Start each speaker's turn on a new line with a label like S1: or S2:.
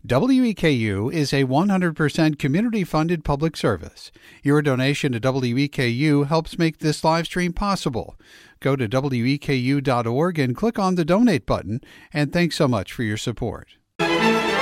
S1: WEKU is a 100% community-funded public service. Your donation to WEKU helps make this live stream possible. Go to weku.org and click on the donate button, and thanks so much for your support.